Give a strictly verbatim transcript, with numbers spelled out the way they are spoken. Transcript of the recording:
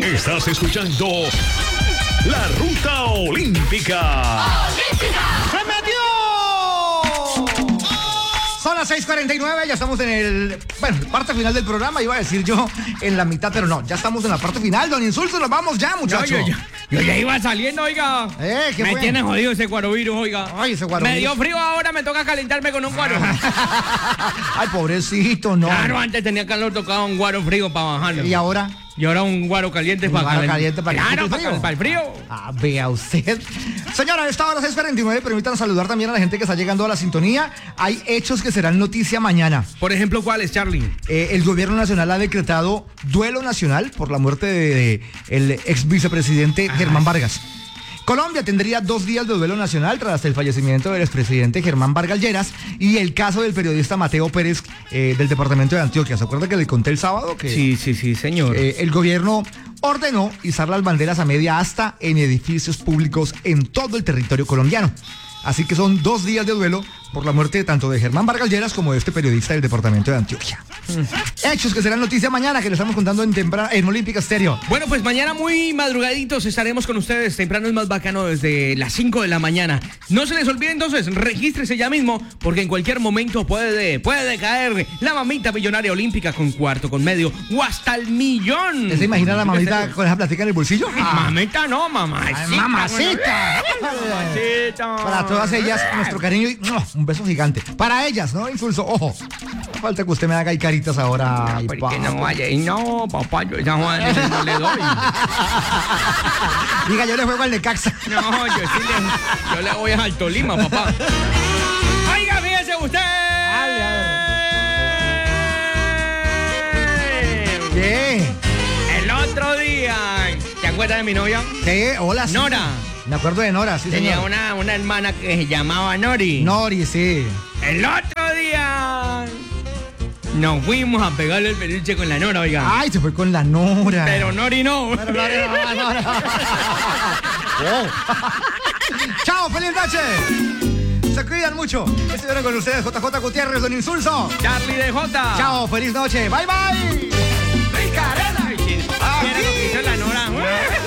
Estás escuchando La Ruta Olímpica. ¡Olímpica! ¡Se metió! Son las seis cuarenta y nueve, ya estamos en el, bueno, parte final del programa, iba a decir yo en la mitad, pero no, ya estamos en la parte final, don Insulso, nos vamos ya, muchachos. No, yo, yo, yo ya iba saliendo, oiga. Eh, ¿qué me fue? tiene jodido ese guarovirus, oiga. Ay, ese guarovirus. Me dio frío ahora, me toca calentarme con un guaro. Ay, pobrecito, no. Claro, antes tenía calor, tocaba un guaro frío para bajarlo. ¿Y ahora? Y ahora un guaro caliente Un para guaro calen- caliente para Claro, el para, frío. para el frío. Ah, vea usted. Señora, a esta hora seis cuarenta y nueve, permítanos saludar también a la gente que está llegando a la sintonía. Hay hechos que serán noticia mañana. Por ejemplo, ¿cuáles, Charlie? Eh, el gobierno nacional ha decretado duelo nacional por la muerte de, de el ex vicepresidente Germán Vargas. Colombia tendría dos días de duelo nacional tras el fallecimiento del expresidente Germán Vargas Lleras y el caso del periodista Mateo Pérez eh, del departamento de Antioquia. ¿Se acuerda que le conté el sábado? Que, Sí, sí, sí, señor. eh, el gobierno ordenó izar las banderas a media asta en edificios públicos en todo el territorio colombiano. Así que son dos días de duelo por la muerte tanto de Germán Vargas Lleras como de este periodista del departamento de Antioquia. Hechos que serán noticia mañana, que le estamos contando en, tempra- en Olímpica Estéreo. Bueno, pues mañana muy madrugaditos estaremos con ustedes. Temprano es más bacano desde las cinco de la mañana. No se les olvide entonces, regístrese ya mismo, porque en cualquier momento puede, puede caer la mamita millonaria olímpica con cuarto, con medio o hasta el millón. ¿Se imagina la mamita con esa platica en el bolsillo? Ah, mamita no, mamacita. Ay, mamacita. Mamacita. Para todas ellas, nuestro cariño y ¡mua! Un beso gigante. Para ellas, ¿no? Insulso, ojo. No falta que usted me haga ahí caritas ahora. Ay, ¿Por pa. qué no vaya? Y no, papá, yo esa Juan no le doy. Diga, yo le juego al Necaxa. No, yo sí le, yo le voy a Alto Lima, papá. Oiga, fíjese usted. Dale, a ¿Qué? El otro día, ¿te acuerdas de mi novia? Sí, hola. sí. Nora. Me acuerdo de Nora, sí, Tenía señor. una, una hermana que se llamaba Nori. Nori, sí. El otro día nos fuimos a pegarle el peluche con la Nora, oiga. Ay, se fue con la Nora. Pero Nori no. Pero Nori no, Nora. Oh. Chao, feliz noche. Se cuidan mucho. Estuvieron con ustedes J J Gutiérrez, don Insulso. Charlie de Jota. Chao, feliz noche. Bye, bye. Rica Arena. Mira lo que hizo la Nora.